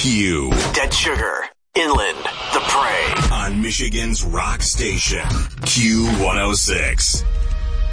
Q. Dead Sugar, Inland, The Prey. On Michigan's rock station, Q106.